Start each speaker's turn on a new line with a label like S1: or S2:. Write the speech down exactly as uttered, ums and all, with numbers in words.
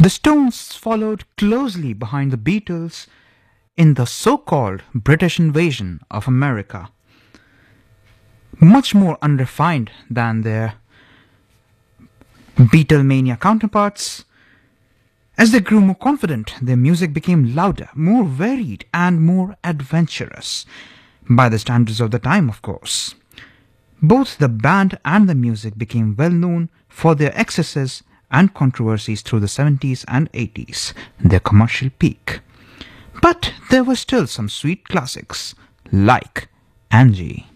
S1: The Stones followed closely behind the Beatles in the so-called British invasion of America. Much more unrefined than their Beatlemania counterparts, as they grew more confident, their music became louder, more varied, and more adventurous, by the standards of the time, of course. Both the band and the music became well known for their excesses and controversies through the seventies and eighties, their commercial peak. But there were still some sweet classics, like Angie.